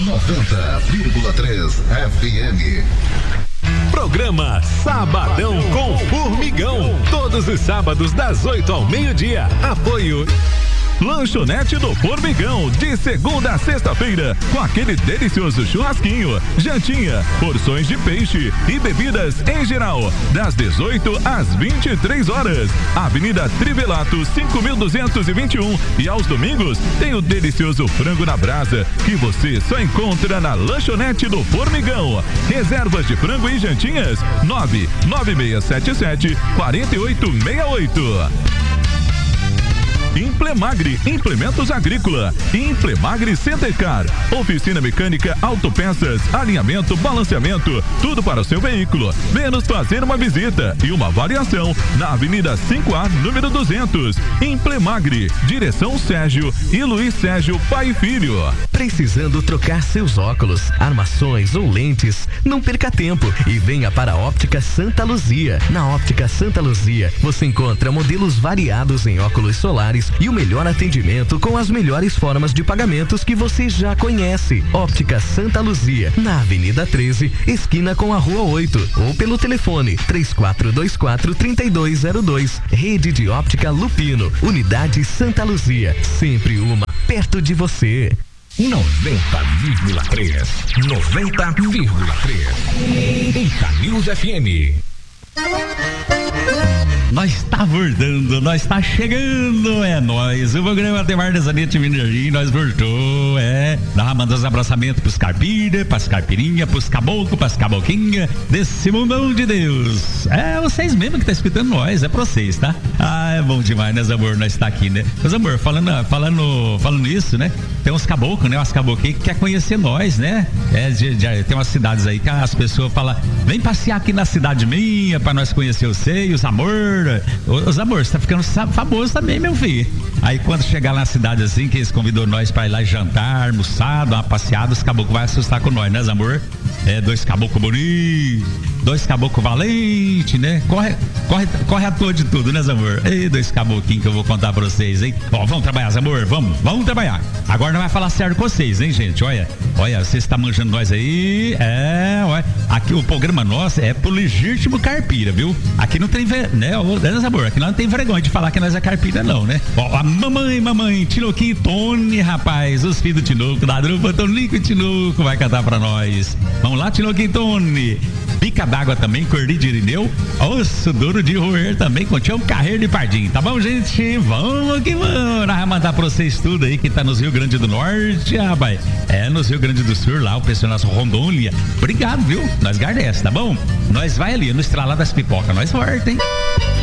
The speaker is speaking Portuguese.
90,3 FM. Programa Sabadão com Formigão. Todos os sábados das 8 ao meio-dia. Apoio Lanchonete do Formigão, de segunda a sexta-feira, com aquele delicioso churrasquinho, jantinha, porções de peixe e bebidas em geral, das 18 às 23 horas. Avenida Trivelato, 5221. E aos domingos tem o delicioso frango na brasa, que você só encontra na Lanchonete do Formigão. Reservas de frango e jantinhas, 99677-4868. Implemagre, implementos agrícola. Implemagre Centercar, oficina mecânica, autopeças, alinhamento, balanceamento, tudo para o seu veículo. Venha nos fazer uma visita e uma avaliação na Avenida 5A, número 200. Implemagre, direção Sérgio e Luiz Sérgio, pai e filho. Precisando trocar seus óculos, armações ou lentes? Não perca tempo e venha para a Óptica Santa Luzia. Na Óptica Santa Luzia, você encontra modelos variados em óculos solares e o melhor atendimento com as melhores formas de pagamentos que você já conhece. Óptica Santa Luzia, na Avenida 13, esquina com a Rua 8, ou pelo telefone 3424-3202. Rede de Óptica Lupino, Unidade Santa Luzia, sempre uma perto de você. 90,3. 90,3. Eita News FM. Nós está voltando, nós está chegando, é nós. O programa tem mais artesanato Mineiro, nós voltou, Nós mandamos abraçamento pros carpira, pras carpirinha, pros caboclos, pras caboquinha, desse mundão de Deus. É vocês mesmo que tá escutando nós, é pra vocês, tá? Ah, é bom demais, né, amor? Nós tá aqui, né? Mas, amor, falando isso, né? Tem uns caboclos, né? Umas caboquinhas que quer conhecer nós, né? Tem umas cidades aí que as pessoas falam, vem passear aqui na cidade minha pra nós conhecer os amor. Os amores, você tá ficando famoso também, meu filho. Aí quando chegar lá na cidade assim, que eles convidou nós pra ir lá jantar, almoçar, dar uma passeada, os caboclos vai assustar com nós, né, amor? Dois caboclos bonitos, dois caboclos valentes, né? Corre à toa de tudo, né, amor? Dois caboclinhos que eu vou contar pra vocês, hein? Ó, vamos trabalhar, amor, vamos trabalhar. Agora não vai falar sério com vocês, hein, gente? Olha, vocês estão manjando nós aí, olha, aqui o programa nosso é pro legítimo caipira, viu? Aqui não tem, né, amor? Aqui não tem vergonha de falar que nós é caipira, não, né? Ó, a mamãe, Tinoquinho e Tony, rapaz, os filhos do Tinoco, da drupa, Tonico e Tinoco vai cantar pra nós. Vamos lá, Tinoquinho e Tony. Bica d'água também, cordilho de Irineu, osso duro de roer também, com Tião Carreiro de Pardinho, tá bom, gente? Vamos que vamos, nós vamos mandar pra vocês tudo aí que tá nos Rio Grande do Norte, rapaz, nos Rio Grande do Sul, lá, o pessoal nosso Rondônia, obrigado, viu? Nós guardamos, tá bom? Nós vai ali, no estralar das pipocas, nós volta, hein?